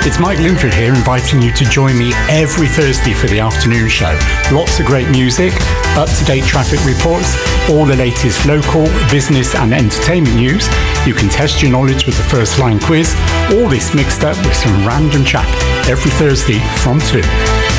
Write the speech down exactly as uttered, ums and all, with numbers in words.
It's Mike Linford here, inviting you to join me every Thursday for the afternoon show. Lots of great music, up-to-date traffic reports, all the latest local, business and entertainment news. You can test your knowledge with the First Line quiz. All this mixed up with some random chat every Thursday from two.